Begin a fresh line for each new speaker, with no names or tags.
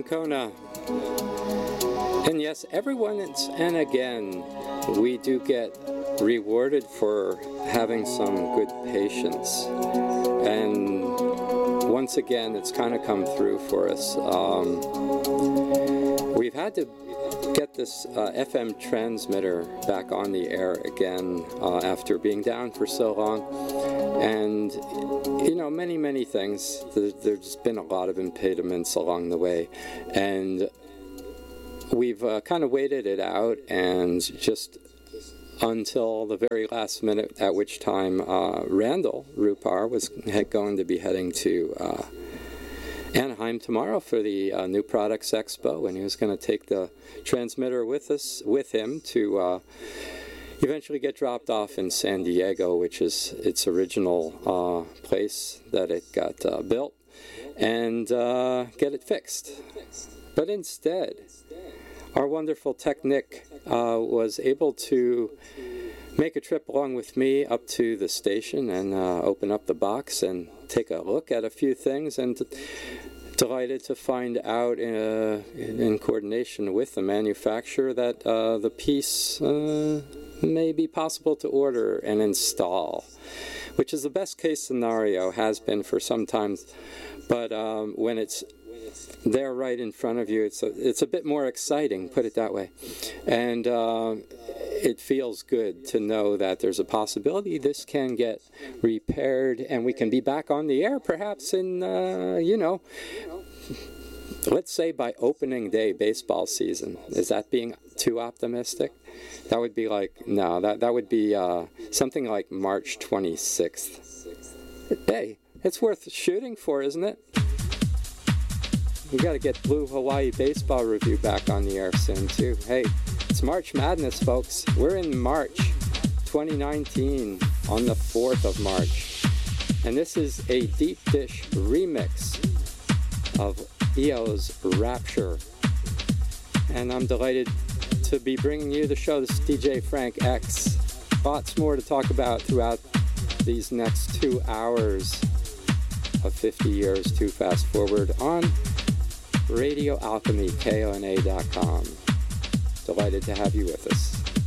Ancona. And yes, every once and again, we do get rewarded for having some good patience. And once again, it's kind of come through for us. We've had to get this FM transmitter back on the air again after being down for so long. And, you know, many things. There's been a lot of impediments along the way. And we've kind of waited it out, and just until the very last minute, at which time Randall Rupar was going to be heading to Anaheim tomorrow for the New Products Expo, and he was going to take the transmitter with him to eventually get dropped off in San Diego, which is its original place that it got built, and get it fixed. But instead, our wonderful Technic was able to make a trip along with me up to the station and open up the box and take a look at a few things, and delighted to find out in coordination with the manufacturer that the piece may be possible to order and install, which is the best case scenario, has been for some time. But when it's there right in front of you, it's a bit more exciting, put it that way. And it feels good to know that there's a possibility this can get repaired and we can be back on the air perhaps in, let's say by opening day baseball season. Is that being too optimistic? That would be like, no, that would be something like March 26th. Hey, it's worth shooting for, isn't it? We got to get Blue Hawaii Baseball Review back on the air soon, too. Hey, it's March Madness, folks. We're in March 2019 on the 4th of March. And this is a Deep Dish remix of EO's Rapture. And I'm delighted to be bringing you the show. This is DJ Frank X. Lots more to talk about throughout these next 2 hours of 50 years to fast forward on Radio Alchemy, KONA.com. Delighted to have you with us.